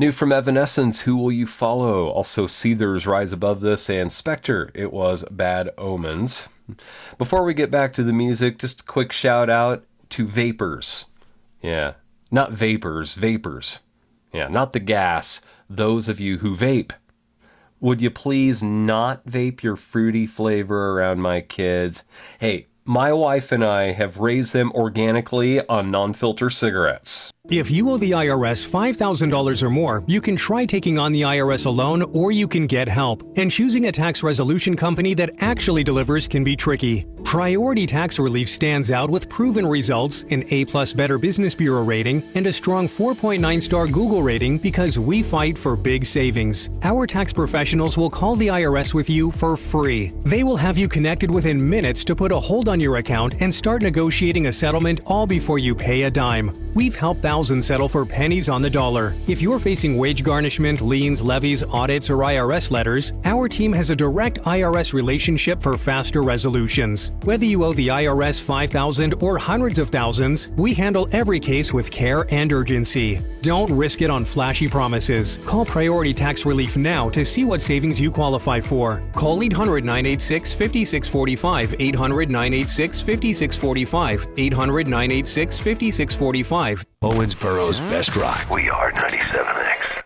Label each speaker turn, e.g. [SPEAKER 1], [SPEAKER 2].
[SPEAKER 1] New from Evanescence, Who Will You Follow? Also Seethers, Rise Above This, and Spectre, it was Bad Omens. Before we get back to the music, just a quick shout out to vapors. Yeah, not vapors, vapors. Yeah, not the gas. Those of you who vape. Would you please not vape your fruity flavor around my kids? Hey, my wife and I have raised them organically on non-filter cigarettes.
[SPEAKER 2] If you owe the IRS $5,000 or more, you can try taking on the IRS alone, or you can get help. And choosing a tax resolution company that actually delivers can be tricky. Priority Tax Relief stands out with proven results, an A+ Better Business Bureau rating, and a strong 4.9-star Google rating because we fight for big savings. Our tax professionals will call the IRS with you for free. They will have you connected within minutes to put a hold on your account and start negotiating a settlement all before you pay a dime. We've helped thousands settle for pennies on the dollar. If you're facing wage garnishment, liens, levies, audits, or IRS letters, our team has a direct IRS relationship for faster resolutions. Whether you owe the IRS $5,000 or hundreds of thousands, we handle every case with care and urgency. Don't risk it on flashy promises. Call Priority Tax Relief now to see what savings you qualify for. Call 800-986-5645, 800-986-5645, 800-986-5645.
[SPEAKER 3] Owensboro's best rock.
[SPEAKER 4] We are 97X.